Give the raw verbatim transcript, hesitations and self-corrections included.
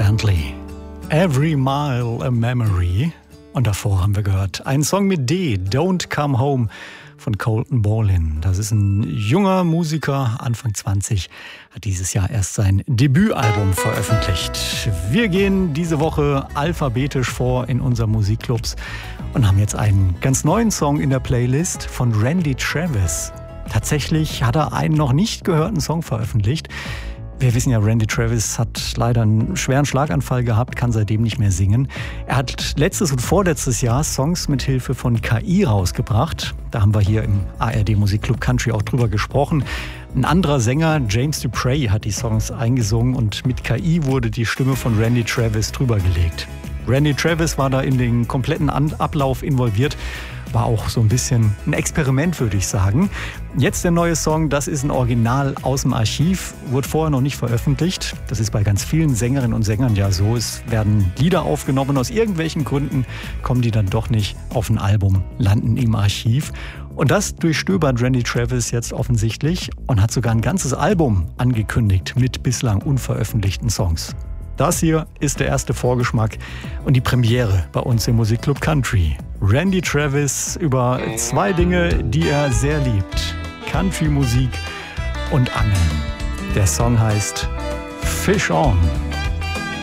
Bentley. Every Mile a Memory. Und davor haben wir gehört einen Song mit D, Don't Come Home von Colton Ballin. Das ist ein junger Musiker, Anfang zwanzig, hat dieses Jahr erst sein Debütalbum veröffentlicht. Wir gehen diese Woche alphabetisch vor in unseren Musikclubs und haben jetzt einen ganz neuen Song in der Playlist von Randy Travis. Tatsächlich hat er einen noch nicht gehörten Song veröffentlicht. Wir wissen ja, Randy Travis hat leider einen schweren Schlaganfall gehabt, kann seitdem nicht mehr singen. Er hat letztes und vorletztes Jahr Songs mit Hilfe von K I rausgebracht. Da haben wir hier im A R D Musikclub Country auch drüber gesprochen. Ein anderer Sänger, James Dupree, hat die Songs eingesungen und mit K I wurde die Stimme von Randy Travis drüber gelegt. Randy Travis war da in den kompletten Ablauf involviert. War auch so ein bisschen ein Experiment, würde ich sagen. Jetzt der neue Song, das ist ein Original aus dem Archiv, wurde vorher noch nicht veröffentlicht. Das ist bei ganz vielen Sängerinnen und Sängern ja so. Es werden Lieder aufgenommen, aus irgendwelchen Gründen kommen die dann doch nicht auf ein Album, landen im Archiv. Und das durchstöbert Randy Travis jetzt offensichtlich und hat sogar ein ganzes Album angekündigt mit bislang unveröffentlichten Songs. Das hier ist der erste Vorgeschmack und die Premiere bei uns im Musikclub Country. Randy Travis über zwei Dinge, die er sehr liebt. Country-Musik und Angeln. Der Song heißt Fish On.